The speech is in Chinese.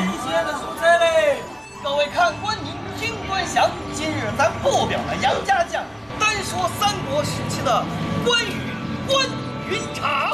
谢的素材嘞！各位看官您听端详，今日咱不表了杨家将，单说三国时期的关羽关云长。